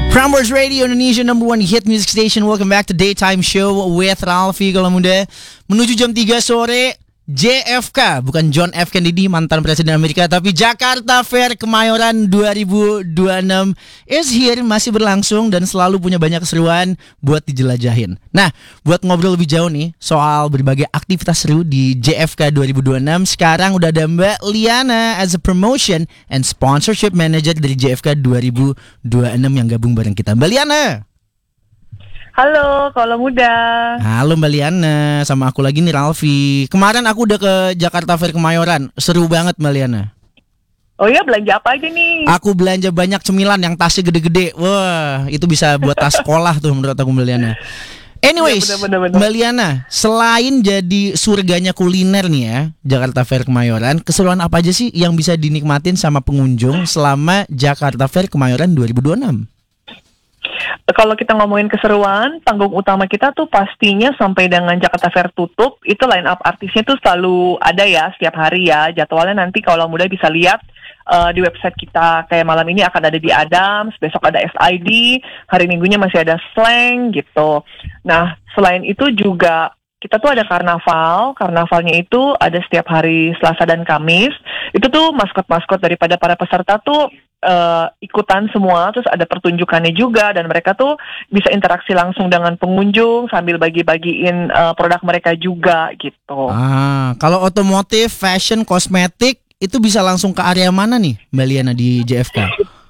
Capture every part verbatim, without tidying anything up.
Prambors Radio Indonesia number one hit music station. Welcome back to Daytime Show with Ralfi. Kalau muda menuju jam tiga sore, J F K, bukan John F. Kennedy, mantan presiden Amerika, tapi Jakarta Fair Kemayoran dua ribu dua puluh enam is here, masih berlangsung dan selalu punya banyak keseruan buat dijelajahin. Nah, buat ngobrol lebih jauh nih soal berbagai aktivitas seru di J F K dua ribu dua puluh enam, sekarang udah ada Mbak Liana as a promotion and sponsorship manager dari J F K dua ribu dua puluh enam yang gabung bareng kita. Mbak Liana. Halo, kalau muda. Halo Mbak Liana, sama aku lagi nih Ralfi. Kemarin aku udah ke Jakarta Fair Kemayoran, seru banget Mbak Liana. Oh iya, belanja apa aja nih? Aku belanja banyak cemilan yang tasnya gede-gede. Wah, itu bisa buat tas sekolah tuh menurut aku Mbak Liana. Anyways, ya, bener, bener, bener. Mbak Liana, selain jadi surganya kuliner nih ya, Jakarta Fair Kemayoran, keseruan apa aja sih yang bisa dinikmatin sama pengunjung selama Jakarta Fair Kemayoran dua ribu dua puluh enam? Kalau kita ngomongin keseruan, panggung utama kita tuh pastinya sampai dengan Jakarta Fair tutup, itu line up artisnya tuh selalu ada ya, setiap hari ya. Jadwalnya nanti kalau muda bisa lihat uh, di website kita. Kayak malam ini akan ada di Adams, besok ada S I D, hari Minggunya masih ada Slang gitu. Nah, selain itu juga kita tuh ada karnaval. Karnavalnya itu ada setiap hari Selasa dan Kamis. Itu tuh maskot-maskot daripada para peserta tuh Uh, ikutan semua, terus ada pertunjukannya juga, dan mereka tuh bisa interaksi langsung dengan pengunjung sambil bagi-bagiin uh, produk mereka juga gitu. Ah, kalau otomotif, fashion, kosmetik itu bisa langsung ke area mana nih Mbak Liana di J F K?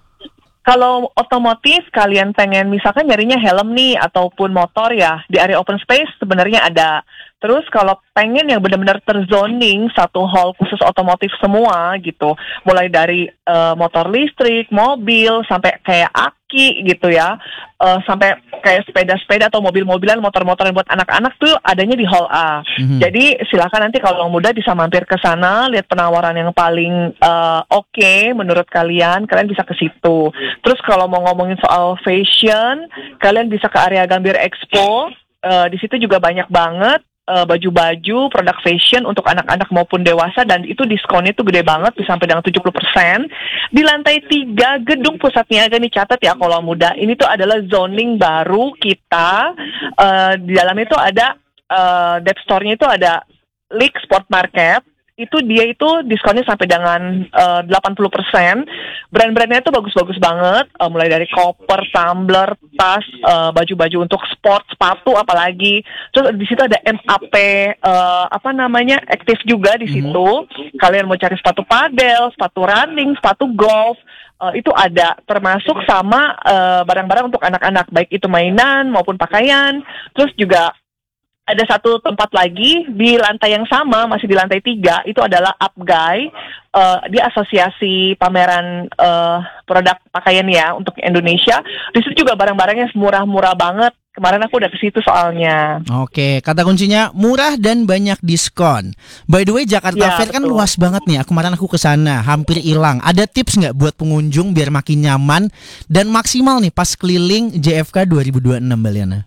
Kalau otomotif kalian pengen misalkan nyarinya helm nih ataupun motor ya, di area open space sebenarnya ada. Terus kalau pengen yang benar-benar terzoning satu hall khusus otomotif semua gitu, mulai dari uh, motor listrik, mobil, sampai kayak aki gitu ya, uh, sampai kayak sepeda-sepeda atau mobil-mobilan, motor-motoran buat anak-anak tuh adanya di hall A. Mm-hmm. Jadi silakan nanti kalau muda bisa mampir ke sana, lihat penawaran yang paling uh, oke okay menurut kalian, kalian bisa ke situ. Terus kalau mau ngomongin soal fashion, kalian bisa ke area Gambir Expo, uh, di situ juga banyak banget Uh, baju-baju, produk fashion untuk anak-anak maupun dewasa, dan itu diskonnya tuh gede banget, bisa sampai dengan tujuh puluh persen. Di lantai tiga gedung pusatnya, agak nih catat ya kalau muda, ini tuh adalah zoning baru kita. Uh, di dalamnya itu ada uh, dep store-nya itu ada Leak Sport Market. Itu dia itu diskonnya sampai dengan uh, delapan puluh persen. Brand-brandnya itu bagus-bagus banget, uh, mulai dari koper, tumbler, tas, uh, baju-baju untuk sport, sepatu apalagi. Terus di situ ada M A P uh, apa namanya? aktif juga di situ. Mm-hmm. Kalian mau cari sepatu padel, sepatu running, sepatu golf, uh, itu ada, termasuk sama uh, barang-barang untuk anak-anak, baik itu mainan maupun pakaian. Terus juga ada satu tempat lagi di lantai yang sama, masih di lantai tiga, itu adalah Upguy. Uh, dia asosiasi pameran uh, produk pakaian ya untuk Indonesia. Di situ juga barang-barangnya murah-murah banget. Kemarin aku udah ke situ soalnya. Oke, kata kuncinya murah dan banyak diskon. By the way, Jakarta ya, Fair kan betul. luas banget nih. Kemarin aku ke sana, hampir hilang. Ada tips nggak buat pengunjung biar makin nyaman dan maksimal nih pas keliling J F K dua ribu dua puluh enam, Mbak Liana?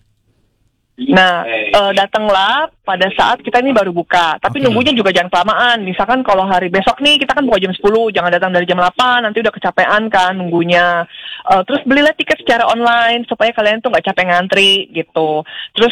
Nah, uh, datanglah pada saat kita ini baru buka. Tapi okay. Nunggunya juga jangan kelamaan. Misalkan kalau hari besok nih kita kan buka jam sepuluh, jangan datang dari jam delapan, nanti udah kecapean kan nunggunya. Uh, terus belilah tiket secara online supaya kalian tuh nggak capek ngantri gitu. Terus